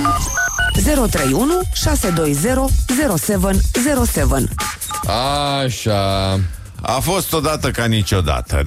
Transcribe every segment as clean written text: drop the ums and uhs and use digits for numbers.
031 620 0707. Așa. A fost odată ca niciodată.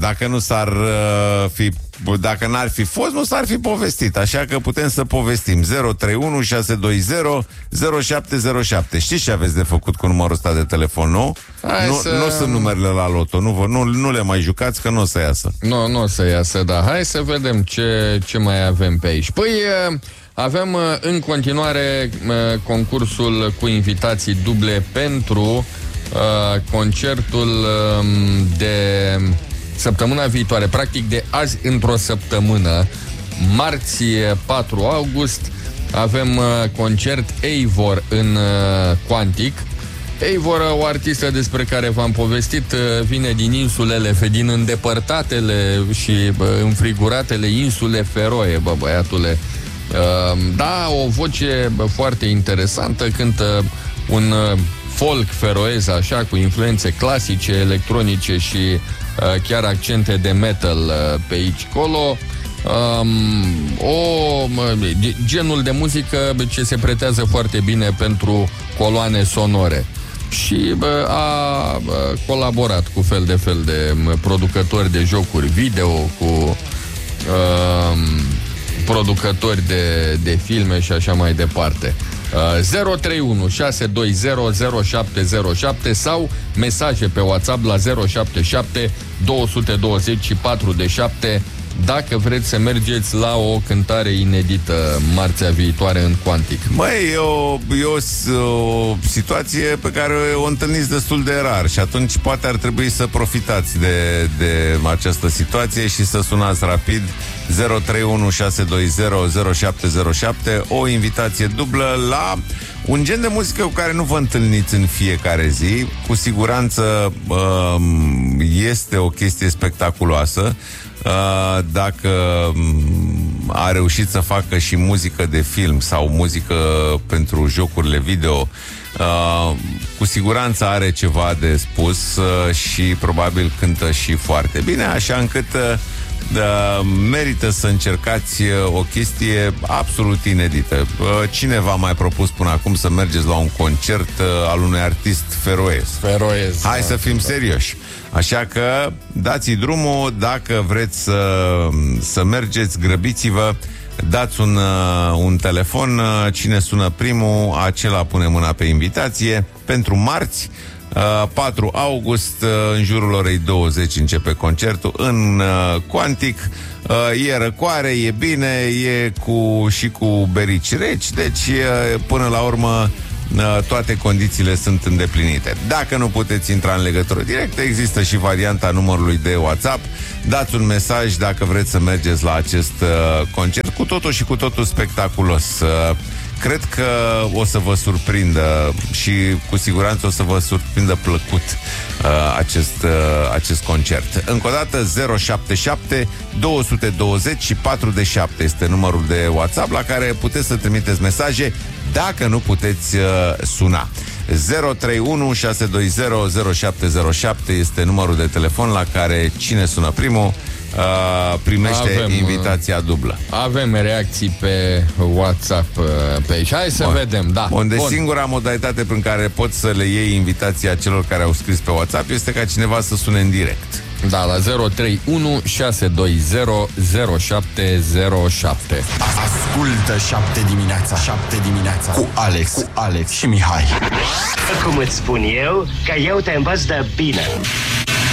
Dacă n-ar fi fost, nu s-ar fi povestit. Așa că putem să povestim. 031 620 0707. Știți ce aveți de făcut cu numărul ăsta de telefon, nu? Nu sunt numerele la loto. Nu le mai jucați, că nu o să iasă. Nu o să iasă, da. Hai să vedem ce mai avem pe aici. Păi, avem în continuare concursul cu invitații duble pentru concertul de săptămâna viitoare, practic de azi într-o săptămână, marți 4 august, avem concert Eivor în Quantic. Eivor, o artistă despre care v-am povestit, vine din insulele, din îndepărtatele și înfriguratele insule Feroe, băiatule. Da, o voce foarte interesantă, cântă un folk feroez, așa, cu influențe clasice, electronice și chiar accente de metal pe aici colo. Genul de muzică ce se pretează foarte bine pentru coloane sonore. Și a colaborat cu fel de producători de jocuri video, cu producători de filme și așa mai departe. 031 620 0707 sau mesaje pe WhatsApp la 077 224 de 7 dacă vreți să mergeți la o cântare inedită marțea viitoare în Quantic. Măi, e o situație pe care o întâlniți destul de rar și atunci poate ar trebui să profitați de această situație și să sunați rapid 031 620 0707, o invitație dublă la un gen de muzică cu care nu vă întâlniți în fiecare zi. Cu siguranță este o chestie spectaculoasă. Dacă a reușit să facă și muzică de film sau muzică pentru jocurile video, cu siguranță are ceva de spus și probabil cântă și foarte bine, așa încât merită să încercați o chestie absolut inedită. Cine v-a mai propus până acum să mergeți la un concert al unui artist feroez? Hai să fim serioși. Așa că dați-i drumul, dacă vreți să mergeți, grăbiți-vă, dați un telefon, cine sună primul, acela pune mâna pe invitație. Pentru marți, 4 august, în jurul orei 20 începe concertul în Quantic. E răcoare, e bine, e și cu berici reci, deci până la urmă toate condițiile sunt îndeplinite. Dacă nu puteți intra în legătură directă, există și varianta numărului de WhatsApp. Dați un mesaj dacă vreți să mergeți la acest concert, cu totul și cu totul spectaculos. Cred că o să vă surprindă și cu siguranță o să vă surprindă plăcut acest concert. Încă o dată 077 220 407 este numărul de WhatsApp la care puteți să trimiteți mesaje dacă nu puteți suna. 031 620 0707 este numărul de telefon la care cine sună primul primește invitația dublă. Avem reacții pe WhatsApp pe aici. Hai să vedem, da. Unde singura modalitate prin care poți să le iei invitația celor care au scris pe WhatsApp este ca cineva să sune în direct. Da, la 031 620 0707. Ascultă 7 dimineața cu Alex și Mihai. Cum îți spun eu, că eu te învăț de bine.